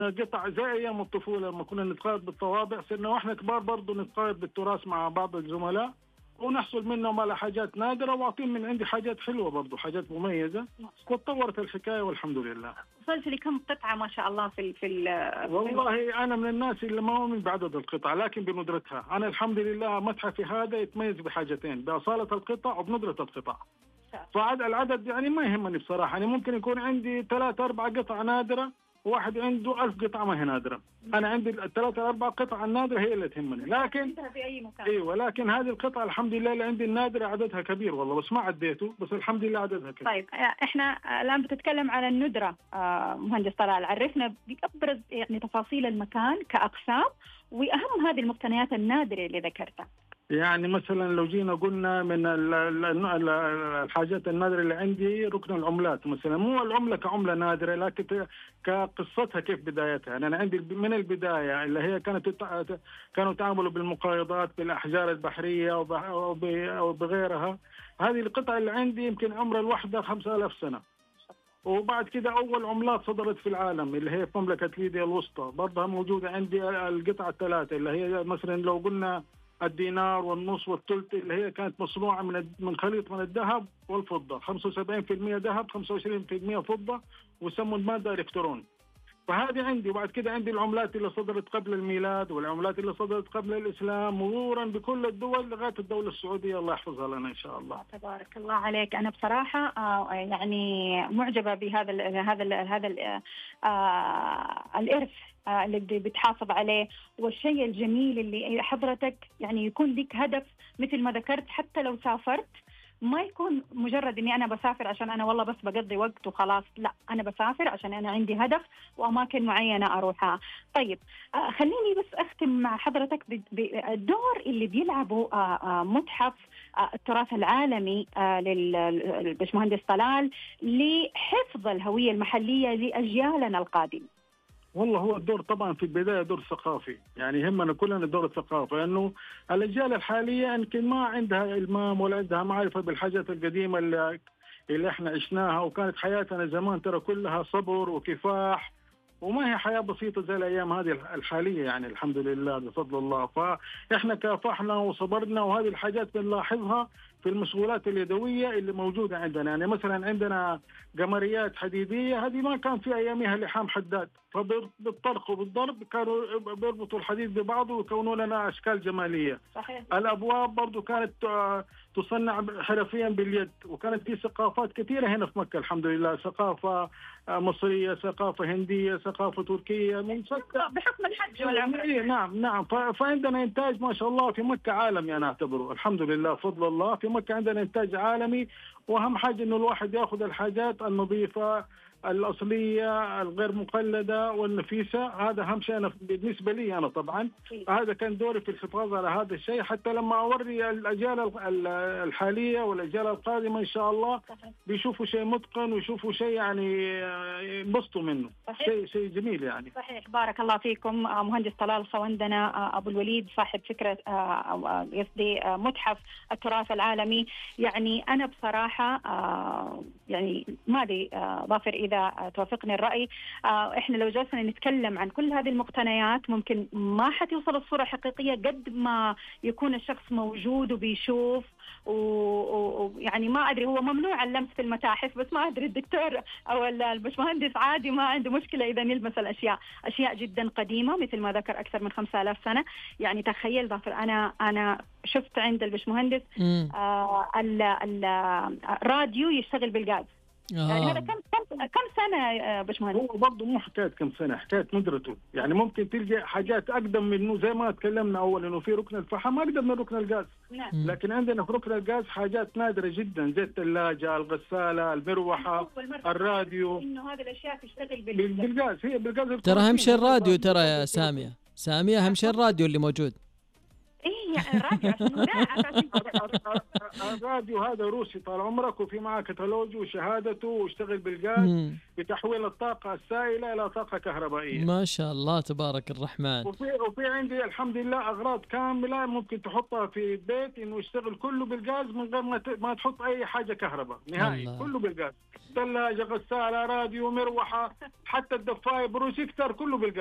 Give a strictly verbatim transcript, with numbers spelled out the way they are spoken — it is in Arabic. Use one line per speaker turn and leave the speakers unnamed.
قطع زي ايام الطفوله لما كنا نتقاعد بالطوابع، صرنا واحنا كبار برضه نتقاعد بالتراث مع بعض الزملاء ونحصل منهم على حاجات نادره، واعطيهم من عندي حاجات حلوه برضه، حاجات مميزه، وتطورت الحكايه والحمد لله.
وصلت لي كم قطعه ما شاء الله في ال في ال
والله انا من الناس اللي ما اؤمن بعدد القطع لكن بندرتها. انا الحمد لله متحفي هذا يتميز بحاجتين، باصاله القطع وبندره القطع. فعد العدد يعني ما يهمني بصراحه، يعني ممكن يكون عندي ثلاث اربع قطع نادره وواحد عنده ألف قطعة ما هي نادرة. أنا عندي الثلاثة أربع قطع النادرة هي اللي تهمني، لكن
في أي مكان.
أيوة، لكن هذه القطعة الحمد لله اللي عندي النادرة عددها كبير والله، بس ما عديته، بس الحمد لله عددها كبير.
طيب إحنا الآن بتتكلم على الندرة، آه مهندس طلال، عرفنا بأبرز يعني تفاصيل المكان كأقسام وأهم هذه المقتنيات النادرة اللي ذكرتها.
يعني مثلا لو جينا قلنا من الحاجات النادرة اللي عندي ركن العملات مثلا، مو العملة كعملة نادرة لكن كقصتها كيف بدايتها. يعني أنا عندي من البداية اللي هي كانت كانوا تعاملوا بالمقايضات بالأحجار البحرية وبغيرها. هذه القطعة اللي عندي يمكن عمر الوحدة خمسة آلاف سنة. وبعد كده أول عملات صدرت في العالم اللي هي في مملكة ليبيا الوسطى برضها موجودة عندي، القطعة الثلاثة اللي هي مثلا لو قلنا الدينار والنص والثلث اللي هي كانت مصنوعة من من خليط من الذهب والفضة، خمسة وسبعين بالمئة ذهب خمسة وعشرين بالمئة فضة، ويسموا المادة إلكترون. فهذه عندي. وبعد كده عندي العملات اللي صدرت قبل الميلاد والعملات اللي صدرت قبل الإسلام مرورا بكل الدول لغاية الدولة السعودية الله يحفظها لنا إن شاء الله.
تبارك الله عليك. أنا بصراحة آه يعني معجبة بهذا ال هذا ال هذا ال آه الإرث آه اللي بتحافظ عليه، والشيء الجميل اللي حضرتك يعني يكون لك هدف مثل ما ذكرت، حتى لو سافرت ما يكون مجرد اني انا بسافر عشان انا والله بس بقضي وقت وخلاص، لا انا بسافر عشان انا عندي هدف واماكن معينه اروحها. طيب آه خليني بس اختم مع حضرتك بالدور اللي بيلعبه آه آه متحف آه التراث العالمي آه للبشمهندس طلال لحفظ الهويه المحليه لاجيالنا القادمه.
والله هو الدور طبعا في البداية دور ثقافي، يعني يهمنا كلنا الدور الثقافي، لأنه الأجيال الحالية يمكن ما عندها إلمام ولا عندها معرفة بالحاجات القديمة اللي, اللي احنا عشناها، وكانت حياتنا زمان ترى كلها صبر وكفاح، وما هي حياة بسيطة زي الأيام هذه الحالية يعني الحمد لله بفضل الله. فإحنا كافحنا وصبرنا، وهذه الحاجات بنلاحظها في المشغولات اليدوية اللي موجودة عندنا. يعني مثلا عندنا قمريات حديدية، هذه ما كان في أيامها لحام حداد، فبالطرق وبالضرب كانوا بيربطوا الحديد ببعضه ويكونوا لنا أشكال جمالية.
صحيح.
الأبواب برضو كانت تصنع حرفيا باليد، وكانت في ثقافات كثيرة هنا في مكة الحمد لله، ثقافة مصرية، ثقافة هندية، ثقافة تركية، من
بحكم الحج والعمرة.
نعم نعم. فعندنا إنتاج ما شاء الله في مكة عالمي، أنا أعتبره الحمد لله فضل الله في مكة عندنا إنتاج عالمي. وأهم حاجة إنه الواحد يأخذ الحاجات النظيفة الأصلية الغير مقلدة والنفيسة، هذا أهم شيء أنا بالنسبة لي أنا طبعا. هذا كان دوري في الحفاظ على هذا الشيء، حتى لما أوري الأجيال الحالية والأجيال القادمة إن شاء الله بيشوفوا شيء متقن ويشوفوا شيء يعني ينبسطوا منه. صحيح. شيء شيء جميل يعني.
صحيح. بارك الله فيكم. مهندس طلال صوندنا أبو الوليد صاحب فكرة قصدي متحف التراث العالمي. يعني أنا بصراحة يعني ما أدري ظافر إذا توافقني الرأي، إحنا لو جلسنا نتكلم عن كل هذه المقتنيات ممكن ما حتوصل الصورة حقيقية قد ما يكون الشخص موجود وبيشوف، ويعني ما أدري هو ممنوع اللمس في المتاحف، بس ما أدري الدكتور أو البشمهندس عادي ما عنده مشكلة إذا نلمس الأشياء، أشياء جدا قديمة مثل ما ذكر أكثر من خمسة آلاف سنة. يعني تخيل ظافر أنا أنا شفت عند البشمهندس آه الراديو يشتغل بالغاز. آه. يعني هذا كم كم كم سنة يا باشمهندس؟
هو برضه مو حكاية كم سنة، حكاية ندرته. يعني ممكن تلقى حاجات أقدم منه زي ما تكلمنا أول إنه في ركن الفحم أقدم من ركن الغاز.
نعم.
لكن عندنا في ركن الغاز حاجات نادرة جدا زي الثلاجة، الغسالة، المروحة، الراديو.
إنه هذه الأشياء تشتغل
بالغاز. هي بالغاز.
ترى أهم شيء الراديو ترى يا سامية. سامية أهم شيء الراديو اللي موجود.
إيه يعني الراديو عشان
الراديو هذا روسي طال عمرك، وفي معه كتالوجه وشهادته، واشتغل بالغاز بتحويل الطاقة السائلة إلى طاقة كهربائية.
ما شاء الله تبارك الرحمن.
وفي وفي عندي الحمد لله أغراض كاملة ممكن تحطها في البيت إنه يشتغل كله بالغاز من غير ما ما تحط أي حاجة كهرباء نهائي. الله. كله بالغاز، ثلاجة، غسالة، راديو، مروحة، حتى الدفاية، بروجيكتر، كله بالغاز.